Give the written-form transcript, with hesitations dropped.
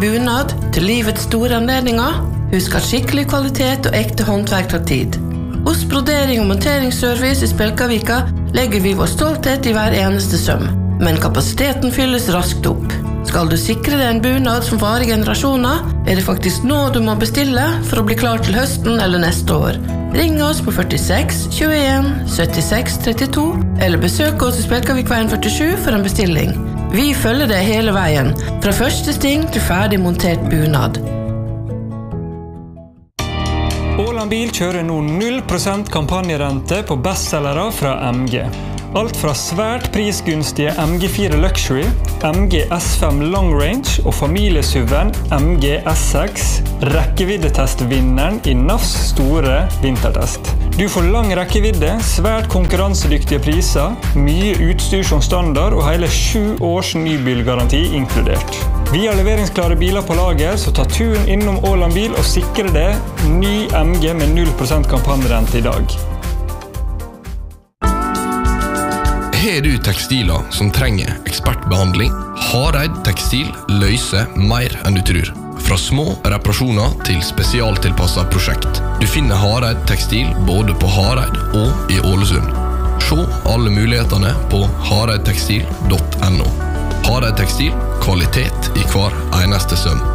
bunad til livets store anledninger. Husk at skikkelig kvalitet og ekte håndverk tar tid. Hos brodering og monteringsservice i Spjelkavika legger vi vår stolthet i hver eneste søm, men kapasiteten fylles raskt opp. Skal du sikre deg en bunad som varer generasjoner, det faktisk nå du må bestille for å bli klar til høsten eller neste år. Ring oss på 46 21 76 32 eller besøk oss i Spjelkavikveien 47 for en bestilling. Vi følger deg hele veien, fra første sting til ferdig montert bunad. Åland Bil kjører nå 0% kampanjerente på bestsellere fra MG. Alt fra svært prisgunstige MG4 Luxury, MG S5 Long Range og familiesuven MG S6 rekkeviddetestvinneren i NAFs store vintertest. Du får lang rekkevidde, svært konkurransedyktige priser, mye utstyr som standard og hele 7 års nybilgaranti inkludert. Vi har leveringsklare biler på lager, så ta turen innom Åland Bil og sikre deg ny MG med 0% kampanjerente i dag. Har du tekstiler som trenger ekspertbehandling? Hareid Tekstil løser mer enn du tror. Fra små reparasjoner til spesialtilpasset prosjekt. Du finner Hareid Tekstil både på Hareid og i Ålesund. Se alle mulighetene på hareidtekstil.no. Hareid Tekstil, kvalitet i hver eneste søm.